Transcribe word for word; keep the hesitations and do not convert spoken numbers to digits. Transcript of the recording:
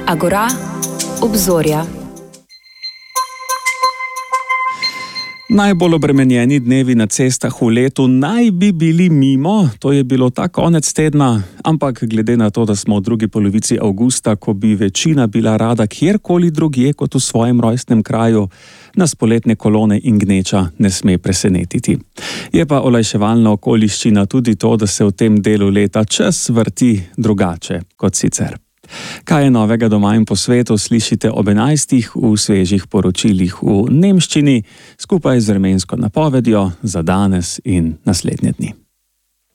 Agora, obzorja. Najbolj obremenjeni dnevi na cestah v letu naj bi bili mimo, to je bilo ta konec tedna, ampak glede na to, da smo v drugi polovici avgusta, ko bi večina bila rada kjerkoli drugje kot v svojem rojstnem kraju, nas poletne kolone in gneča ne sme presenetiti. Je pa olajševalna okoliščina tudi to, da se v tem delu leta čas vrti drugače kot sicer. Kaj je novega doma in po svetu, slišite ob enajstih v svežih poročilih v nemščini, skupaj z vremensko napovedjo za danes in naslednje dni.